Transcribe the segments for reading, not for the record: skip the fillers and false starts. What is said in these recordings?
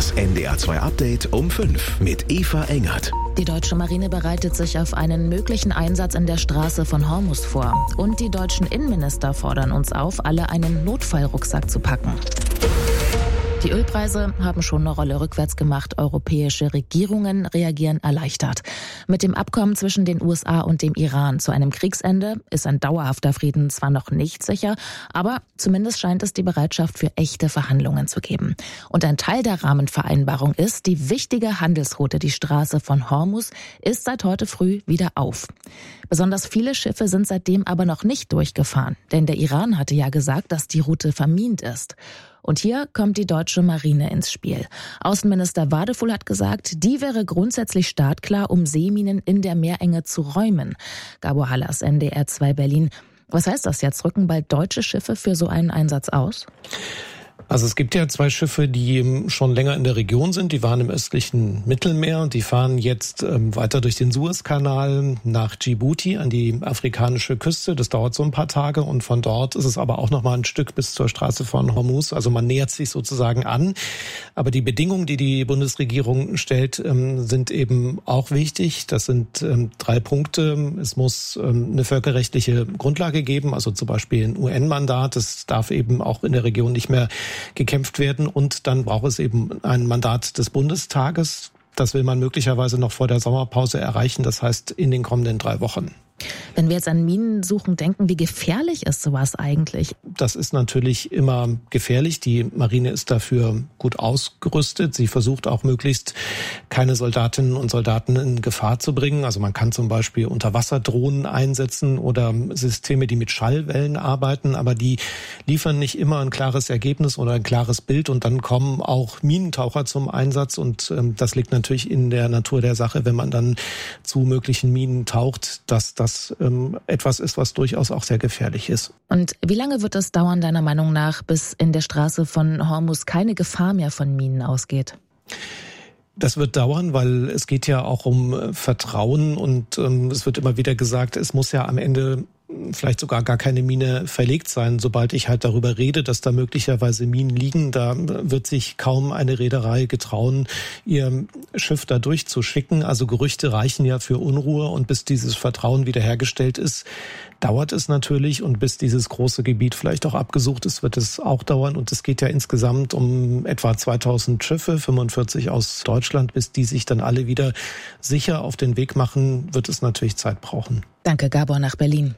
Das NDR 2 Update um 5 mit Eva Engert. Die deutsche Marine bereitet sich auf einen möglichen Einsatz in der Straße von Hormuz vor. Und die deutschen Innenminister fordern uns auf, alle einen Notfallrucksack zu packen. Die Ölpreise haben schon eine Rolle rückwärts gemacht. Europäische Regierungen reagieren erleichtert. Mit dem Abkommen zwischen den USA und dem Iran zu einem Kriegsende ist ein dauerhafter Frieden zwar noch nicht sicher, aber zumindest scheint es die Bereitschaft für echte Verhandlungen zu geben. Und ein Teil der Rahmenvereinbarung ist, die wichtige Handelsroute, die Straße von Hormuz, ist seit heute früh wieder auf. Besonders viele Schiffe sind seitdem aber noch nicht durchgefahren, denn der Iran hatte ja gesagt, dass die Route vermint ist. Und hier kommt die deutsche Marine ins Spiel. Außenminister Wadefuhl hat gesagt, die wäre grundsätzlich startklar, um Seeminen in der Meerenge zu räumen. Gabor Hallas, NDR 2 Berlin. Was heißt das jetzt? Rücken bald deutsche Schiffe für so einen Einsatz aus? Also es gibt ja 2 Schiffe, die schon länger in der Region sind. Die waren im östlichen Mittelmeer und die fahren jetzt weiter durch den Suezkanal nach Djibouti an die afrikanische Küste. Das dauert so ein paar Tage und von dort ist es aber auch noch mal ein Stück bis zur Straße von Hormuz. Also man nähert sich sozusagen an. Aber die Bedingungen, die die Bundesregierung stellt, sind eben auch wichtig. Das sind 3 Punkte. Es muss eine völkerrechtliche Grundlage geben, also zum Beispiel ein UN-Mandat. Es darf eben auch in der Region nicht mehr gekämpft werden und dann braucht es eben ein Mandat des Bundestages. Das will man möglicherweise noch vor der Sommerpause erreichen, das heißt in den kommenden 3 Wochen. Wenn wir jetzt an Minensuchen denken, wie gefährlich ist sowas eigentlich? Das ist natürlich immer gefährlich. Die Marine ist dafür gut ausgerüstet. Sie versucht auch möglichst keine Soldatinnen und Soldaten in Gefahr zu bringen. Also man kann zum Beispiel Unterwasserdrohnen einsetzen oder Systeme, die mit Schallwellen arbeiten, aber die liefern nicht immer ein klares Ergebnis oder ein klares Bild. Und dann kommen auch Minentaucher zum Einsatz. Und das liegt natürlich in der Natur der Sache, wenn man dann zu möglichen Minen taucht, dass das etwas ist, was durchaus auch sehr gefährlich ist. Und wie lange wird es dauern, deiner Meinung nach, bis in der Straße von Hormuz keine Gefahr mehr von Minen ausgeht? Das wird dauern, weil es geht ja auch um Vertrauen und es wird immer wieder gesagt, es muss ja am Ende vielleicht sogar gar keine Mine verlegt sein. Sobald ich halt darüber rede, dass da möglicherweise Minen liegen, da wird sich kaum eine Reederei getrauen, ihr Schiff da durchzuschicken. Also Gerüchte reichen ja für Unruhe und bis dieses Vertrauen wiederhergestellt ist, dauert es natürlich und bis dieses große Gebiet vielleicht auch abgesucht ist, wird es auch dauern. Und es geht ja insgesamt um etwa 2000 Schiffe, 45 aus Deutschland. Bis die sich dann alle wieder sicher auf den Weg machen, wird es natürlich Zeit brauchen. Danke, Gabor nach Berlin.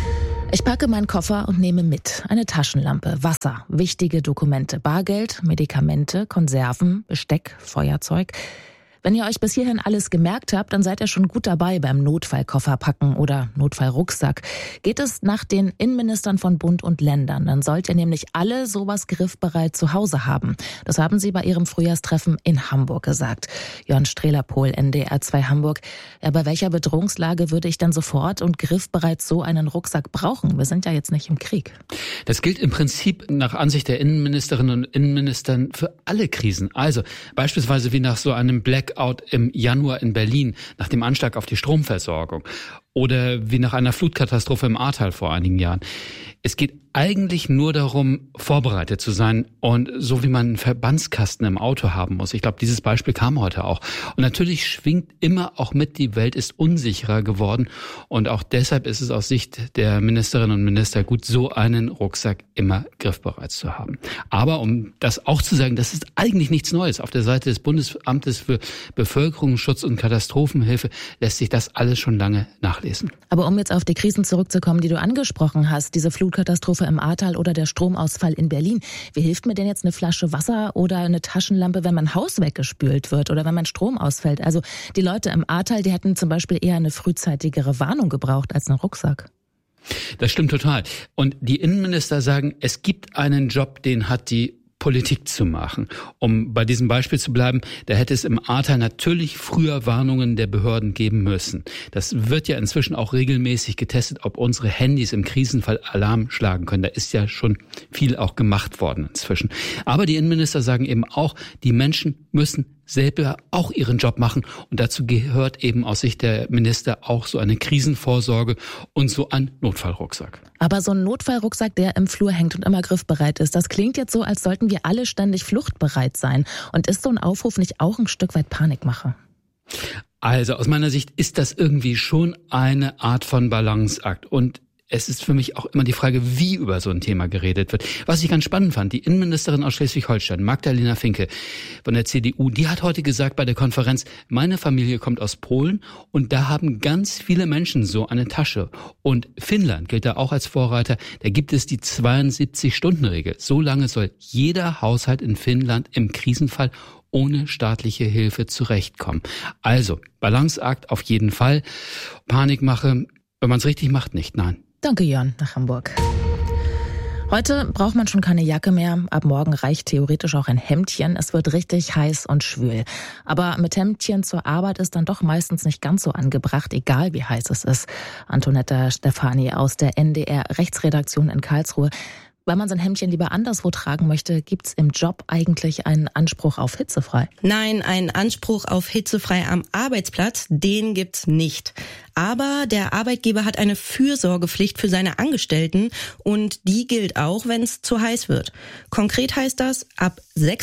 Ich packe meinen Koffer und nehme mit eine Taschenlampe, Wasser, wichtige Dokumente, Bargeld, Medikamente, Konserven, Besteck, Feuerzeug. Wenn ihr euch bis hierhin alles gemerkt habt, dann seid ihr schon gut dabei beim Notfallkoffer packen oder Notfallrucksack. Geht es nach den Innenministern von Bund und Ländern, dann sollt ihr nämlich alle sowas griffbereit zu Hause haben. Das haben sie bei ihrem Frühjahrstreffen in Hamburg gesagt. Jörn Strehler-Pohl, NDR 2 Hamburg. Ja, bei welcher Bedrohungslage würde ich dann sofort und griffbereit so einen Rucksack brauchen? Wir sind ja jetzt nicht im Krieg. Das gilt im Prinzip nach Ansicht der Innenministerinnen und Innenministern für alle Krisen. Also beispielsweise wie nach so einem Blackout im Januar in Berlin, nach dem Anschlag auf die Stromversorgung oder wie nach einer Flutkatastrophe im Ahrtal vor einigen Jahren. Es geht eigentlich nur darum, vorbereitet zu sein und so wie man einen Verbandskasten im Auto haben muss. Ich glaube, dieses Beispiel kam heute auch. Und natürlich schwingt immer auch mit, die Welt ist unsicherer geworden und auch deshalb ist es aus Sicht der Ministerinnen und Minister gut, so einen Rucksack immer griffbereit zu haben. Aber um das auch zu sagen, das ist eigentlich nichts Neues. Auf der Seite des Bundesamtes für Bevölkerungsschutz und Katastrophenhilfe lässt sich das alles schon lange nachlesen. Aber um jetzt auf die Krisen zurückzukommen, die du angesprochen hast, diese Flutkatastrophe im Ahrtal oder der Stromausfall in Berlin. Wie hilft mir denn jetzt eine Flasche Wasser oder eine Taschenlampe, wenn mein Haus weggespült wird oder wenn mein Strom ausfällt? Also die Leute im Ahrtal, die hätten zum Beispiel eher eine frühzeitigere Warnung gebraucht als einen Rucksack. Das stimmt total. Und die Innenminister sagen, es gibt einen Job, den hat die Politik zu machen. Um bei diesem Beispiel zu bleiben, da hätte es im Ahrtal natürlich früher Warnungen der Behörden geben müssen. Das wird ja inzwischen auch regelmäßig getestet, ob unsere Handys im Krisenfall Alarm schlagen können. Da ist ja schon viel auch gemacht worden inzwischen. Aber die Innenminister sagen eben auch, die Menschen müssen selber auch ihren Job machen. Und dazu gehört eben aus Sicht der Minister auch so eine Krisenvorsorge und so ein Notfallrucksack. Aber so ein Notfallrucksack, der im Flur hängt und immer griffbereit ist, das klingt jetzt so, als sollten wir alle ständig fluchtbereit sein. Und ist so ein Aufruf nicht auch ein Stück weit Panikmache? Also aus meiner Sicht ist das irgendwie schon eine Art von Balanceakt. Und es ist für mich auch immer die Frage, wie über so ein Thema geredet wird. Was ich ganz spannend fand, die Innenministerin aus Schleswig-Holstein, Magdalena Finke von der CDU, die hat heute gesagt bei der Konferenz, meine Familie kommt aus Polen und da haben ganz viele Menschen so eine Tasche. Und Finnland gilt da auch als Vorreiter, da gibt es die 72-Stunden-Regel. So lange soll jeder Haushalt in Finnland im Krisenfall ohne staatliche Hilfe zurechtkommen. Also, Balanceakt auf jeden Fall. Panikmache, wenn man es richtig macht, nicht, nein. Danke, Jörn, nach Hamburg. Heute braucht man schon keine Jacke mehr. Ab morgen reicht theoretisch auch ein Hemdchen. Es wird richtig heiß und schwül. Aber mit Hemdchen zur Arbeit ist dann doch meistens nicht ganz so angebracht, egal wie heiß es ist. Antonetta Stefani aus der NDR-Rechtsredaktion in Karlsruhe. Wenn man sein Hemdchen lieber anderswo tragen möchte, gibt's im Job eigentlich einen Anspruch auf hitzefrei? Nein, einen Anspruch auf hitzefrei am Arbeitsplatz, den gibt's nicht. Aber der Arbeitgeber hat eine Fürsorgepflicht für seine Angestellten und die gilt auch, wenn es zu heiß wird. Konkret heißt das, ab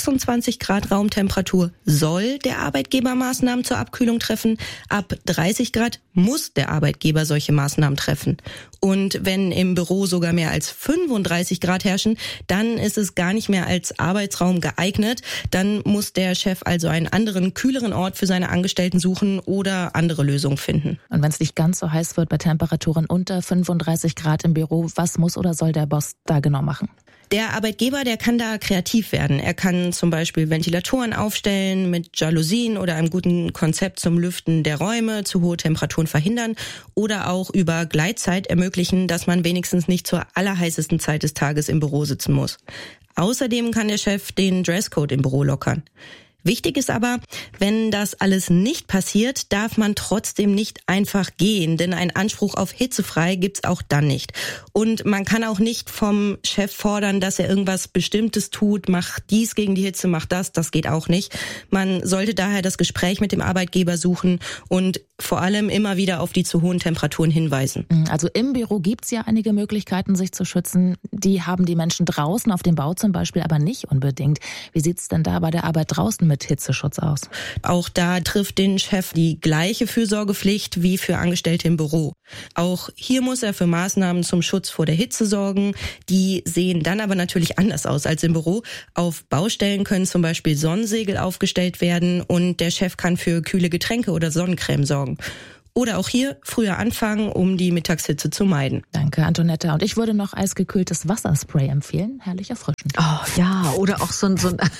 26 Grad Raumtemperatur soll der Arbeitgeber Maßnahmen zur Abkühlung treffen, ab 30 Grad muss der Arbeitgeber solche Maßnahmen treffen. Und wenn im Büro sogar mehr als 35 Grad herrschen, dann ist es gar nicht mehr als Arbeitsraum geeignet. Dann muss der Chef also einen anderen, kühleren Ort für seine Angestellten suchen oder andere Lösungen finden. Und wenn es nicht ganz so heiß wird bei Temperaturen unter 35 Grad im Büro, was muss oder soll der Boss da genau machen? Der Arbeitgeber, der kann da kreativ werden. Er kann zum Beispiel Ventilatoren aufstellen mit Jalousien oder einem guten Konzept zum Lüften der Räume, zu hohe Temperaturen verhindern oder auch über Gleitzeit ermöglichen, dass man wenigstens nicht zur allerheißesten Zeit des Tages im Büro sitzen muss. Außerdem kann der Chef den Dresscode im Büro lockern. Wichtig ist aber, wenn das alles nicht passiert, darf man trotzdem nicht einfach gehen, denn ein Anspruch auf hitzefrei gibt's auch dann nicht. Und man kann auch nicht vom Chef fordern, dass er irgendwas Bestimmtes tut, mach dies gegen die Hitze, mach das geht auch nicht. Man sollte daher das Gespräch mit dem Arbeitgeber suchen und vor allem immer wieder auf die zu hohen Temperaturen hinweisen. Also im Büro gibt's ja einige Möglichkeiten, sich zu schützen. Die haben die Menschen draußen auf dem Bau zum Beispiel aber nicht unbedingt. Wie sieht's denn da bei der Arbeit draußen mit Hitzeschutz aus? Auch da trifft den Chef die gleiche Fürsorgepflicht wie für Angestellte im Büro. Auch hier muss er für Maßnahmen zum Schutz vor der Hitze sorgen. Die sehen dann aber natürlich anders aus als im Büro. Auf Baustellen können zum Beispiel Sonnensegel aufgestellt werden und der Chef kann für kühle Getränke oder Sonnencreme sorgen. Oder auch hier früher anfangen, um die Mittagshitze zu meiden. Danke, Antonetta. Und ich würde noch eisgekühltes Wasserspray empfehlen. Herrlich erfrischend. Oh ja, oder auch so ein so einen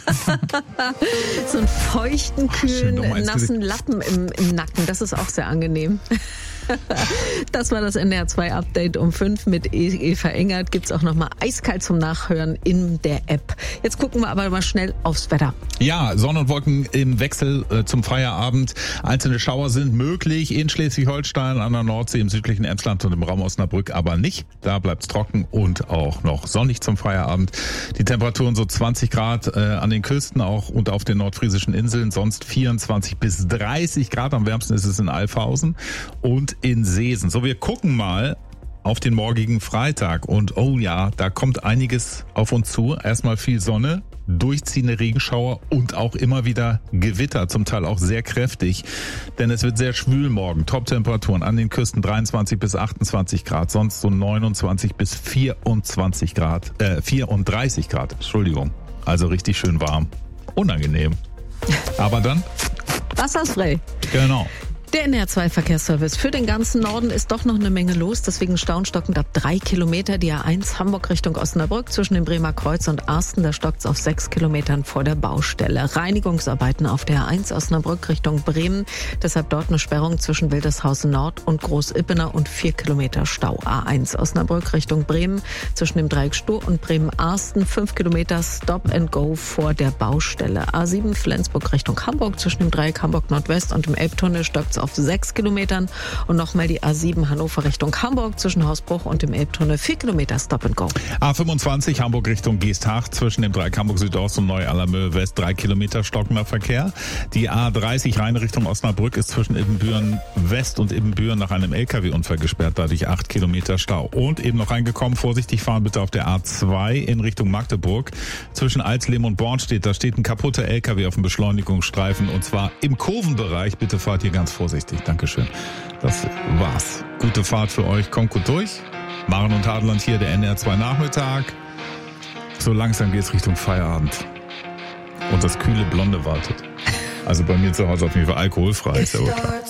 feuchten, kühlen, nassen Lappen im Nacken. Das ist auch sehr angenehm. Das war das NDR2-Update um 5 mit Eva Engert. Gibt's auch nochmal eiskalt zum Nachhören in der App. Jetzt gucken wir aber mal schnell aufs Wetter. Ja, Sonne und Wolken im Wechsel zum Feierabend. Einzelne Schauer sind möglich in Schleswig-Holstein, an der Nordsee, im südlichen Emsland und im Raum Osnabrück, aber nicht. Da bleibt's trocken und auch noch sonnig zum Feierabend. Die Temperaturen so 20 Grad an den Küsten auch und auf den nordfriesischen Inseln, sonst 24 bis 30 Grad. Am wärmsten ist es in Alfhausen und in Seesen. So, wir gucken mal auf den morgigen Freitag und oh ja, da kommt einiges auf uns zu. Erstmal viel Sonne, durchziehende Regenschauer und auch immer wieder Gewitter, zum Teil auch sehr kräftig, denn es wird sehr schwül morgen. Top-Temperaturen an den Küsten 23 bis 28 Grad, sonst so 29 bis 34 Grad, 34 Grad, Entschuldigung. Also richtig schön warm. Unangenehm. Aber dann Wasserspray. Genau. Der NDR2-Verkehrsservice. Für den ganzen Norden ist doch noch eine Menge los, deswegen staunstockend ab 3 Kilometer die A1 Hamburg Richtung Osnabrück zwischen dem Bremer Kreuz und Arsten. Da stockt's auf 6 Kilometern vor der Baustelle. Reinigungsarbeiten auf der A1 Osnabrück Richtung Bremen. Deshalb dort eine Sperrung zwischen Wildershausen Nord und Groß-Ippener und 4 Kilometer Stau. A1 Osnabrück Richtung Bremen zwischen dem Dreieck Stur und Bremen-Arsten. 5 Kilometer Stop and Go vor der Baustelle. A7 Flensburg Richtung Hamburg zwischen dem Dreieck Hamburg Nordwest und dem Elbtunnel stockt's auf 6 Kilometern. Und nochmal die A7 Hannover Richtung Hamburg zwischen Hausbruch und dem Elbtunnel 4 Kilometer Stop and Go. A25 Hamburg Richtung Geesthacht zwischen dem Dreieck Hamburg Südost und Neu-Allermöhe West 3 Kilometer stockender Verkehr. Die A30 Rhein Richtung Osnabrück ist zwischen Ibbenbüren West und Ibbenbüren nach einem LKW-Unfall gesperrt, dadurch 8 Kilometer Stau. Und eben noch reingekommen, vorsichtig fahren bitte auf der A2 in Richtung Magdeburg. Zwischen Alsleben und Bornstedt, da steht ein kaputter LKW auf dem Beschleunigungsstreifen und zwar im Kurvenbereich. Bitte fahrt hier ganz vorsichtig. Dankeschön. Das war's. Gute Fahrt für euch. Kommt gut durch. Maren und Tadeland hier, der NR2 Nachmittag. So langsam geht's Richtung Feierabend. Und das kühle Blonde wartet. Also bei mir zu Hause auf jeden Fall alkoholfrei. Ist ja okay.